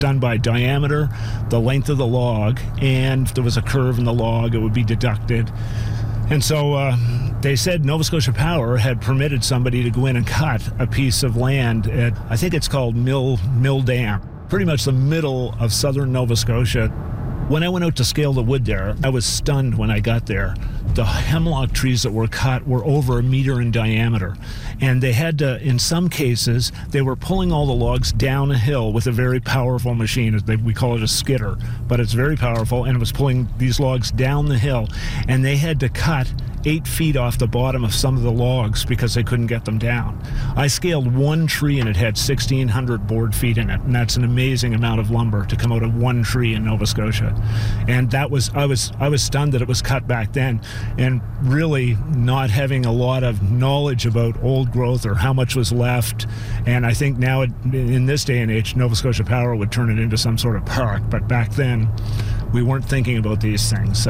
done by diameter, the length of the log, and if there was a curve in the log, it would be deducted. And so they said Nova Scotia Power had permitted somebody to go in and cut a piece of land at, I think it's called Mill Dam, pretty much the middle of southern Nova Scotia. When I went out to scale the wood there, I was stunned when I got there. The hemlock trees that were cut were over 1 meter in diameter. And they had to, in some cases, they were pulling all the logs down a hill with a very powerful machine. We call it a skidder, but it's very powerful, and it was pulling these logs down the hill. And they had to cut 8 feet off the bottom of some of the logs because they couldn't get them down. I scaled one tree and it had 1,600 board feet in it, and that's an amazing amount of lumber to come out of one tree in Nova Scotia. And I was stunned that it was cut back then, and really not having a lot of knowledge about old growth or how much was left. And I think now in this day and age, Nova Scotia Power would turn it into some sort of park, but back then we weren't thinking about these things.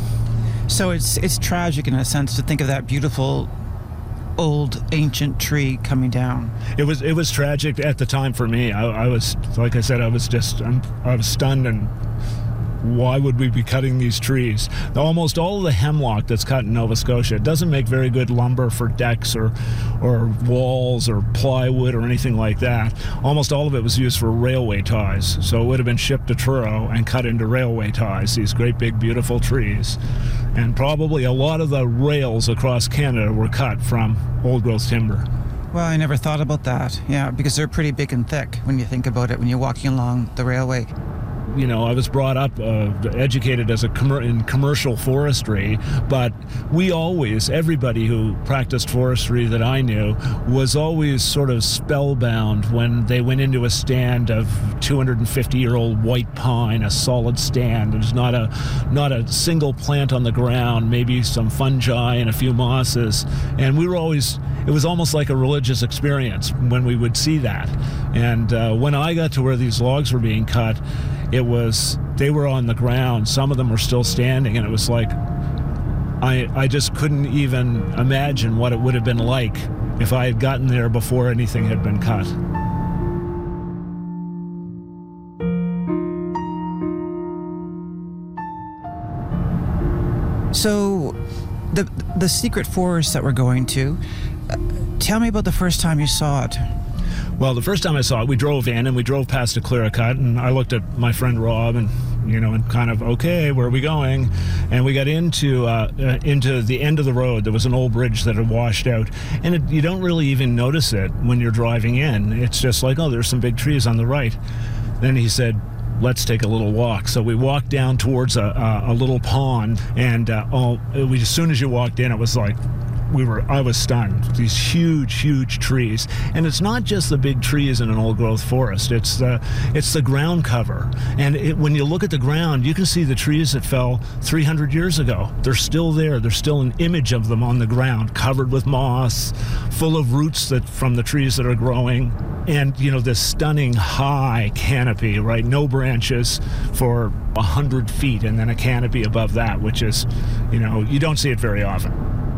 So it's tragic in a sense to think of that beautiful old ancient tree coming down. It was tragic at the time for me. I was, like I said, I was stunned, and why would we be cutting these trees? Almost all of the hemlock that's cut in Nova Scotia doesn't make very good lumber for decks or walls or plywood or anything like that. Almost all of it was used for railway ties. So it would have been shipped to Truro and cut into railway ties, these great big beautiful trees. And probably a lot of the rails across Canada were cut from old growth timber. Well, I never thought about that. Yeah, because they're pretty big and thick when you think about it, when you're walking along the railway. You know, I was brought up, educated as in commercial forestry, but everybody who practiced forestry that I knew was always sort of spellbound when they went into a stand of 250-year-old white pine, a solid stand. There's not a single plant on the ground, maybe some fungi and a few mosses. And it was almost like a religious experience when we would see that. And when I got to where these logs were being cut, they were on the ground. Some of them were still standing, and it was like, I just couldn't even imagine what it would have been like if I had gotten there before anything had been cut. So, the secret forest that we're going to, tell me about the first time you saw it. Well, the first time I saw it, we drove in and we drove past a clear cut, and I looked at my friend Rob and kind of, okay, where are we going? And we got into the end of the road. There was an old bridge that had washed out, and you don't really even notice it when you're driving in. It's just like, oh, there's some big trees on the right. Then he said, let's take a little walk. So we walked down towards a little pond, and as soon as you walked in, it was like, I was stunned. These huge trees. And it's not just the big trees in an old growth forest. It's the ground cover. And when you look at the ground, you can see the trees that fell 300 years ago. They're still there. There's still an image of them on the ground, covered with moss, full of roots from the trees that are growing. And, this stunning high canopy, right? No branches for 100 feet, and then a canopy above that, which is, you don't see it very often.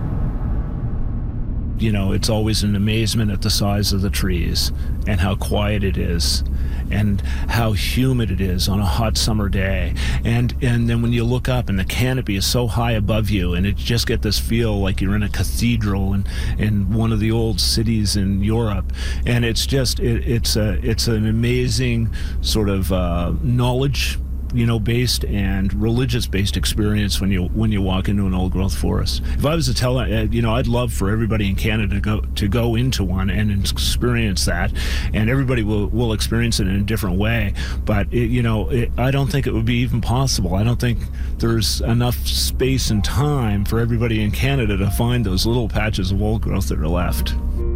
It's always an amazement at the size of the trees and how quiet it is and how humid it is on a hot summer day. And then when you look up and the canopy is so high above you, and it just get this feel like you're in a cathedral in one of the old cities in Europe. And it's just, it's an amazing sort of knowledge based and religious-based experience when you walk into an old-growth forest. If I was to tell, I'd love for everybody in Canada to go into one and experience that, and everybody will experience it in a different way. But I don't think it would be even possible. I don't think there's enough space and time for everybody in Canada to find those little patches of old growth that are left.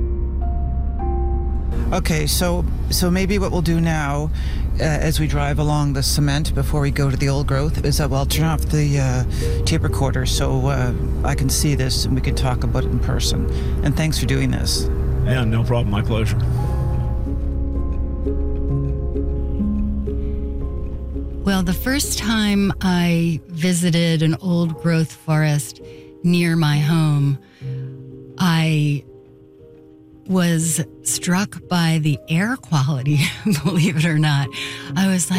Okay, so maybe what we'll do now, as we drive along the cement before we go to the old growth, is that we'll turn off the tape recorder so I can see this and we can talk about it in person. And thanks for doing this. Yeah, no problem. My pleasure. Well, the first time I visited an old growth forest near my home, I was struck by the air quality, believe it or not. I was like,